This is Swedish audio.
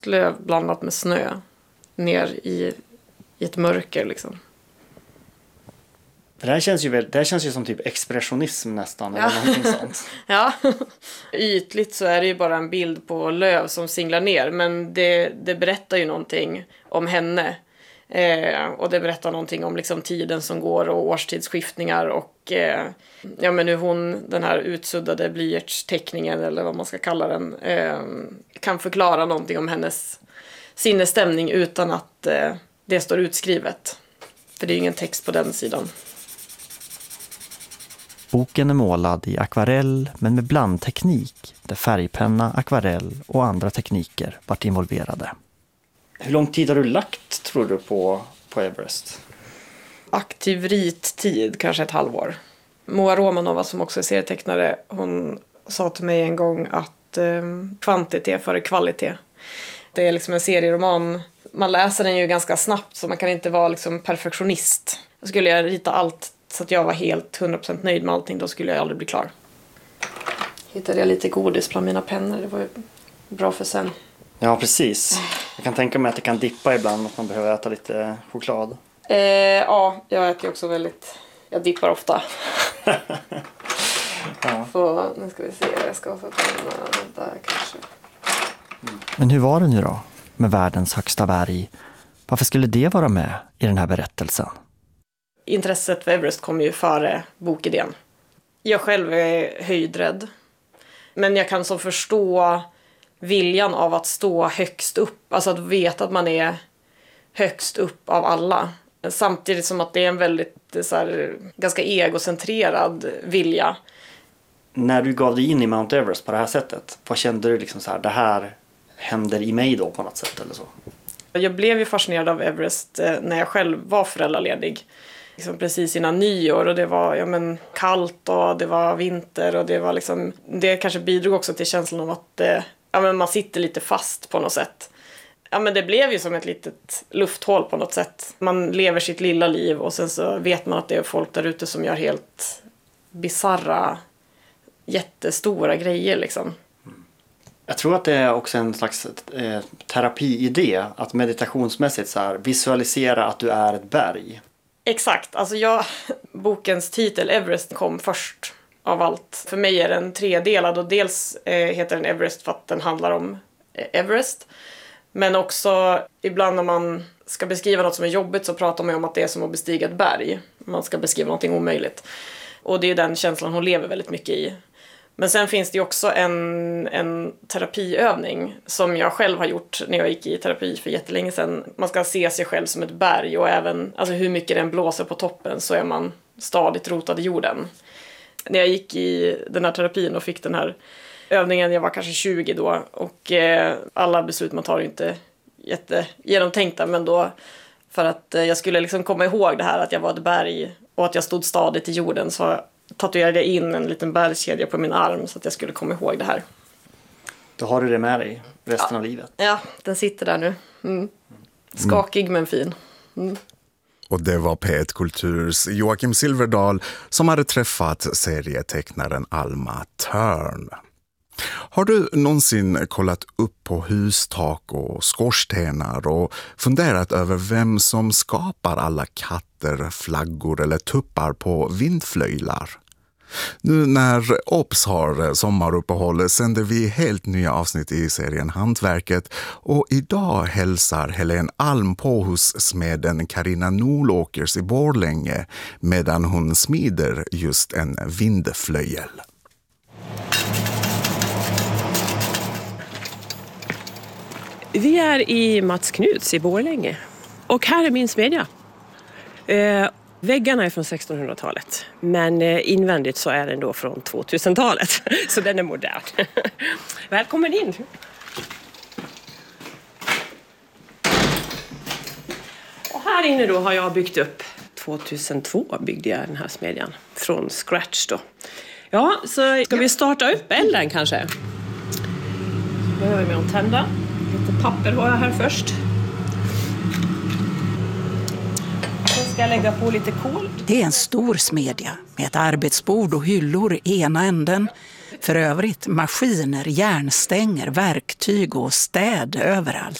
Löv blandat med snö ner i ett mörker liksom. Det här känns ju som typ expressionism nästan, eller någonting sånt. Ja, ytligt så är det ju bara en bild på löv som singlar ner, men det berättar ju någonting om henne. Och det berättar någonting om liksom tiden som går och årstidsskiftningar och men hur hon, den här utsuddade blyertsteckningen eller vad man ska kalla den, kan förklara någonting om hennes sinnesstämning utan att det står utskrivet. För det är ju ingen text på den sidan. Boken är målad i akvarell men med blandteknik där färgpenna, akvarell och andra tekniker varit involverade. Hur lång tid har du lagt, tror du, på Everest? Aktiv rittid, kanske ett halvår. Moa Romanova, som också är serietecknare, hon sa till mig en gång att kvantitet före kvalitet. Det är liksom en serieroman. Man läser den ju ganska snabbt så man kan inte vara liksom perfektionist. Skulle jag rita allt så att jag var helt 100% nöjd med allting, då skulle jag aldrig bli klar. Hittade jag lite godis bland mina pennor, det var ju bra för sen. Ja, precis. Jag kan tänka mig att det kan dippa ibland, att man behöver äta lite choklad. Ja, jag äter ju också väldigt... Jag dippar ofta. Ja. Så nu ska vi se, jag ska få penna där kanske. Men hur var det nu då med världens högsta berg? Varför skulle det vara med i den här berättelsen? Intresset för Everest kom ju före bokidén. Jag själv är höjdrädd. Men jag kan så förstå viljan av att stå högst upp. Alltså att veta att man är högst upp av alla. Samtidigt som att det är en väldigt så här, ganska egocentrerad vilja. När du gav dig in i Mount Everest på det här sättet, vad kände du liksom så här, det här händer i mig då på något sätt eller så? Jag blev ju fascinerad av Everest när jag själv var föräldraledig. Liksom precis innan nyår, och det var kallt och det var vinter och det var liksom, det kanske bidrog också till känslan av att man sitter lite fast på något sätt. Ja, men det blev ju som ett litet lufthål på något sätt. Man lever sitt lilla liv och sen så vet man att det är folk där ute som gör helt bizarra, jättestora grejer liksom. Jag tror att det är också en slags terapiidé att meditationsmässigt så här, visualisera att du är ett berg. Exakt, alltså bokens titel Everest kom först av allt. För mig är den tredelad och dels heter den Everest för att den handlar om Everest. Men också ibland när man ska beskriva något som är jobbigt så pratar man om att det är som att bestiga ett berg. Man ska beskriva någonting omöjligt. Och det är den känslan hon lever väldigt mycket i. Men sen finns det ju också en terapiövning som jag själv har gjort när jag gick i terapi för jättelänge sedan. Man ska se sig själv som ett berg och även alltså hur mycket den blåser på toppen så är man stadigt rotad i jorden. När jag gick i den här terapin och fick den här övningen, jag var kanske 20 då och alla beslut man tar är inte jättegenomtänkta, men då för att jag skulle liksom komma ihåg det här att jag var ett berg och att jag stod stadigt i jorden så tatuerade jag in en liten bergskedja på min arm så att jag skulle komma ihåg det här. Då har du det med dig resten av livet. Ja, den sitter där nu. Skakig men fin. Och det var P1 Kulturs Joakim Silverdal som hade träffat serietecknaren Alma Törn. Har du någonsin kollat upp på hustak och skorstenar och funderat över vem som skapar alla katter, flaggor eller tuppar på vindflöjlar? Nu när OPS har sommaruppehåll sänder vi helt nya avsnitt i serien Hantverket och idag hälsar Helen Alm på hos smeden Carina Nolåkers i Borlänge medan hon smider just en vindflöjel. Vi är i Mats Knuts i Borlänge och här är min smedja. Väggarna är från 1600-talet men invändigt så är den då från 2000-talet så den är modern. Välkommen in! Och här inne då har jag byggt upp, 2002 byggde jag den här smedjan från scratch då. Ja, så ska vi starta upp elden kanske? Behöver vi att tända. Lite papper har jag här först. Sen ska jag lägga på lite kol. Det är en stor smedja med ett arbetsbord och hyllor i ena änden För övrigt maskiner, järnstänger, verktyg och städ överallt.